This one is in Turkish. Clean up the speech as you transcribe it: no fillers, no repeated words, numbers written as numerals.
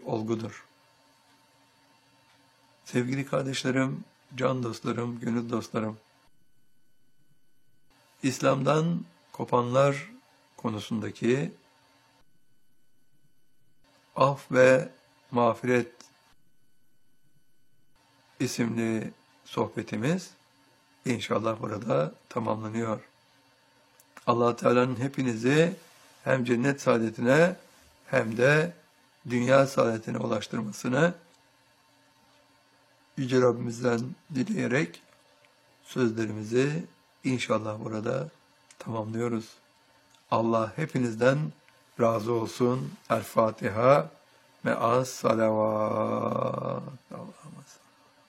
olgudur. Sevgili kardeşlerim, can dostlarım, gönül dostlarım, İslam'dan kopanlar konusundaki af ve mağfiret isimli sohbetimiz inşallah burada tamamlanıyor. Allah Teala'nın hepinizi hem cennet saadetine hem de dünya saadetine ulaştırmasını Yüce Rabbimizden dileyerek sözlerimizi inşallah burada tamamlıyoruz. Allah hepinizden razı olsun. El Fatiha. Me'as salavat.